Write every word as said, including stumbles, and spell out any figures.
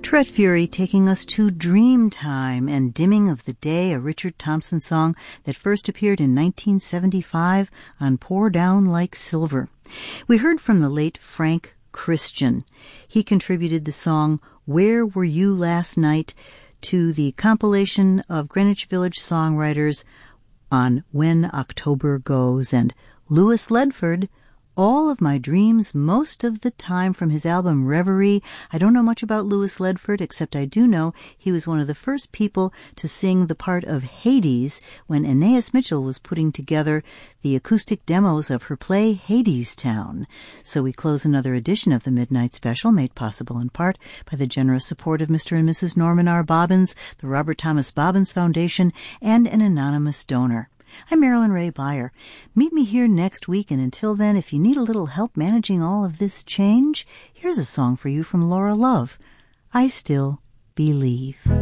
Tret Fury taking us to Dreamtime and Dimming of the Day, a Richard Thompson song that first appeared in nineteen seventy-five on Pour Down Like Silver. We heard from the late Frank Christian. He contributed the song Where Were You Last Night to the compilation of Greenwich Village songwriters on When October Goes, and Louis Ledford, All of My Dreams Most of the Time, from his album Reverie. I don't know much about Louis Ledford, except I do know he was one of the first people to sing the part of Hades when Anais Mitchell was putting together the acoustic demos of her play Hadestown. So we close another edition of the Midnight Special, made possible in part by the generous support of Mister and Missus Norman R. Bobbins, the Robert Thomas Bobbins Foundation, and an anonymous donor. I'm Marilyn Ray Beyer. Meet me here next week, and until then, if you need a little help managing all of this change, here's a song for you from Laura Love, I Still Believe.